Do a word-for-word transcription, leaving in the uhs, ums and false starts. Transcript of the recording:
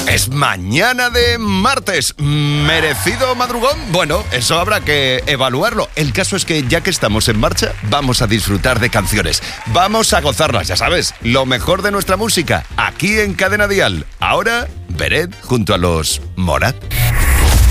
Es mañana de martes. ¿Merecido madrugón? Bueno, eso habrá que evaluarlo. El caso es que ya que estamos en marcha, vamos a disfrutar de canciones. Vamos a gozarlas, ya sabes, lo mejor de nuestra música, aquí en Cadena Dial. Ahora, Beret junto a los Morat.